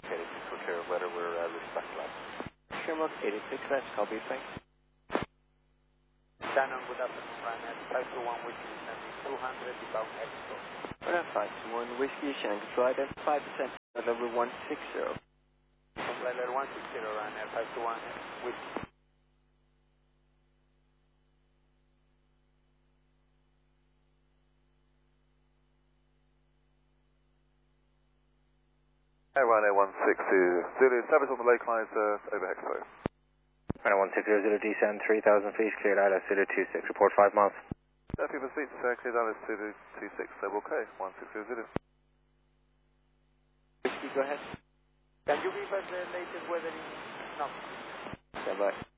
Okay, for care of weather, we're respect line. Shamrock 86 West, copy, thanks. Shannon, good afternoon, Ryanair 521 Whiskey, descending 200, inbound Expo. Ryanair 521 Whiskey, Shannon, control identify, descent level 160. Control level 160, Ryanair 521 Whiskey. Hey, Ryanair 160 Zulu, service on the lake line, over Expo. Ryanair 160 Zulu, descend 3,000 feet, cleared ILS Zulu 26, report 5 miles. People seats, cleared ILS Zulu 26, okay, 160 Zulu. Whiskey, go ahead. Can you give us the latest weather in Knox? Stand by.